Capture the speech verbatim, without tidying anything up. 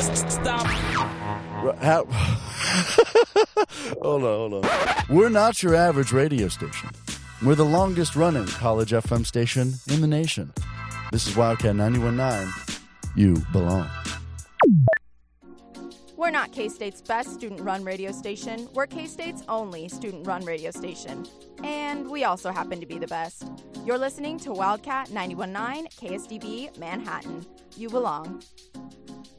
Stop. How, hold on, hold on. We're not your average radio station. We're the longest running college F M station in the nation. This is Wildcat ninety-one point nine. You belong. We're not K-State's best student-run radio station. We're K-State's only student-run radio station. And we also happen to be the best. You're listening to Wildcat ninety-one point nine K S D B Manhattan. You belong.